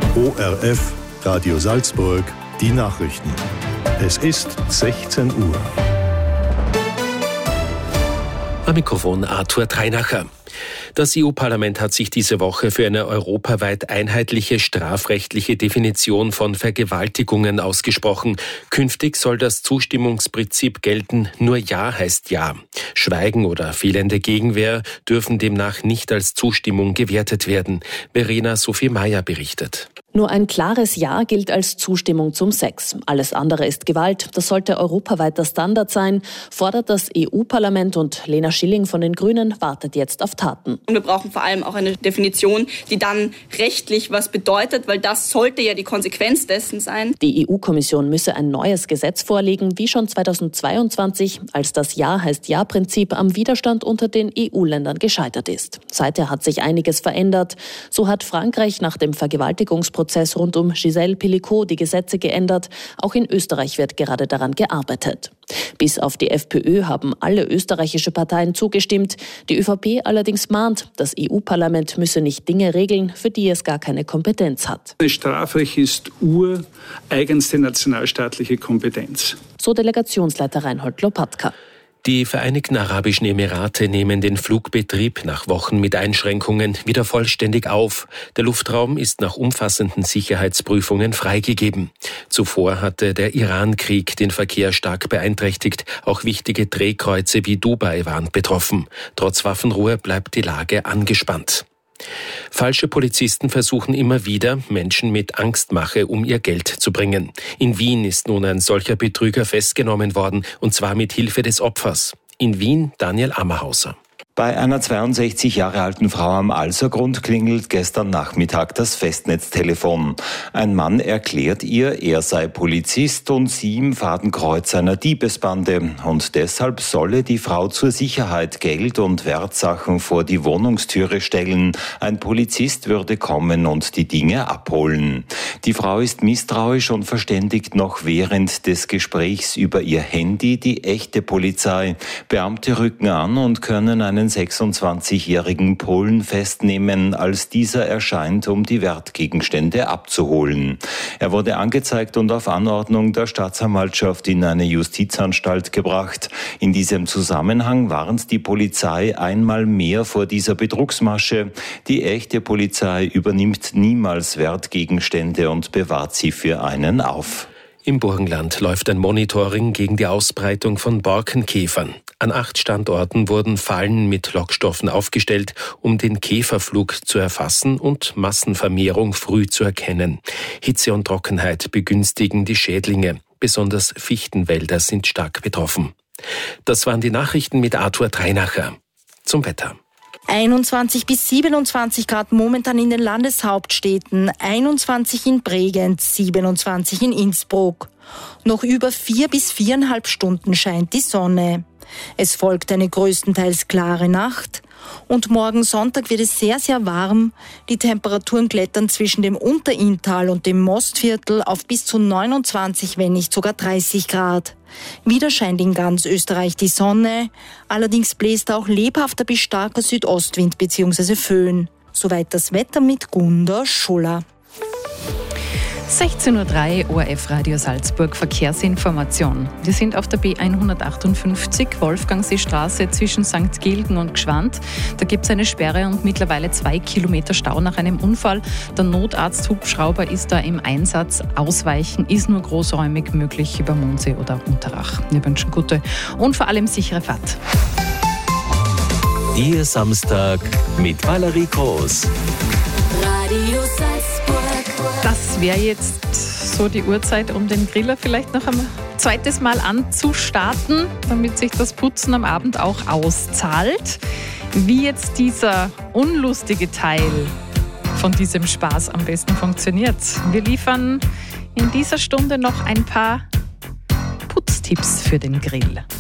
ORF Radio Salzburg, die Nachrichten. Es ist 16 Uhr. Am Mikrofon Arthur Treinacher. Das EU-Parlament hat sich diese Woche für eine europaweit einheitliche strafrechtliche Definition von Vergewaltigungen ausgesprochen. Künftig soll das Zustimmungsprinzip gelten, nur Ja heißt Ja. Schweigen oder fehlende Gegenwehr dürfen demnach nicht als Zustimmung gewertet werden. Verena Sophie Meyer berichtet. Nur ein klares Ja gilt als Zustimmung zum Sex. Alles andere ist Gewalt. Das sollte europaweit der Standard sein, fordert das EU-Parlament, und Lena Schilling von den Grünen wartet jetzt auf Taten. Und wir brauchen vor allem auch eine Definition, die dann rechtlich was bedeutet, weil das sollte ja die Konsequenz dessen sein. Die EU-Kommission müsse ein neues Gesetz vorlegen, wie schon 2022, als das Ja heißt Ja-Prinzip am Widerstand unter den EU-Ländern gescheitert ist. Seither hat sich einiges verändert. So hat Frankreich nach dem Vergewaltigungsprozess rund um Gisèle Pelicot die Gesetze geändert. Auch in Österreich wird gerade daran gearbeitet. Bis auf die FPÖ haben alle österreichische Parteien zugestimmt. Die ÖVP allerdings mahnt, das EU-Parlament müsse nicht Dinge regeln, für die es gar keine Kompetenz hat. Das Strafrecht ist ureigenste nationalstaatliche Kompetenz. So Delegationsleiter Reinhold Lopatka. Die Vereinigten Arabischen Emirate nehmen den Flugbetrieb nach Wochen mit Einschränkungen wieder vollständig auf. Der Luftraum ist nach umfassenden Sicherheitsprüfungen freigegeben. Zuvor hatte der Iran-Krieg den Verkehr stark beeinträchtigt. Auch wichtige Drehkreuze wie Dubai waren betroffen. Trotz Waffenruhe bleibt die Lage angespannt. Falsche Polizisten versuchen immer wieder, Menschen mit Angstmache um ihr Geld zu bringen. In Wien ist nun ein solcher Betrüger festgenommen worden, und zwar mit Hilfe des Opfers. In Wien Daniel Ammerhauser. Bei einer 62 Jahre alten Frau am Alsergrund klingelt gestern Nachmittag das Festnetztelefon. Ein Mann erklärt ihr, er sei Polizist und sie im Fadenkreuz einer Diebesbande. Und deshalb solle die Frau zur Sicherheit Geld und Wertsachen vor die Wohnungstüre stellen. Ein Polizist würde kommen und die Dinge abholen. Die Frau ist misstrauisch und verständigt noch während des Gesprächs über ihr Handy die echte Polizei. Beamte rücken an und können einen 26-jährigen Polen festnehmen, als dieser erscheint, um die Wertgegenstände abzuholen. Er wurde angezeigt und auf Anordnung der Staatsanwaltschaft in eine Justizanstalt gebracht. In diesem Zusammenhang warnt die Polizei einmal mehr vor dieser Betrugsmasche. Die echte Polizei übernimmt niemals Wertgegenstände und bewahrt sie für einen auf. Im Burgenland läuft ein Monitoring gegen die Ausbreitung von Borkenkäfern. An 8 Standorten wurden Fallen mit Lockstoffen aufgestellt, um den Käferflug zu erfassen und Massenvermehrung früh zu erkennen. Hitze und Trockenheit begünstigen die Schädlinge. Besonders Fichtenwälder sind stark betroffen. Das waren die Nachrichten mit Arthur Treinacher. Zum Wetter. 21 bis 27 Grad momentan in den Landeshauptstädten, 21 in Bregenz, 27 in Innsbruck. Noch über 4 bis 4,5 Stunden scheint die Sonne. Es folgt eine größtenteils klare Nacht und morgen Sonntag wird es sehr, sehr warm. Die Temperaturen klettern zwischen dem Unterinntal und dem Mostviertel auf bis zu 29, wenn nicht sogar 30 Grad. Wieder scheint in ganz Österreich die Sonne, allerdings bläst auch lebhafter bis starker Südostwind bzw. Föhn. Soweit das Wetter mit Gunda Schuller. 16.03 Uhr, ORF Radio Salzburg, Verkehrsinformation. Wir sind auf der B158, Wolfgangseestraße zwischen St. Gilgen und Gschwand. Da gibt es eine Sperre und mittlerweile 2 Kilometer Stau nach einem Unfall. Der Notarzt-Hubschrauber ist da im Einsatz. Ausweichen ist nur großräumig möglich über Mondsee oder Unterach. Wir wünschen gute und vor allem sichere Fahrt. Ihr Samstag mit Valerie Groß. Radio Salzburg. Das wäre jetzt so die Uhrzeit, um den Griller vielleicht noch ein zweites Mal anzustarten, damit sich das Putzen am Abend auch auszahlt. Wie jetzt dieser unlustige Teil von diesem Spaß am besten funktioniert. Wir liefern in dieser Stunde noch ein paar Putztipps für den Grill.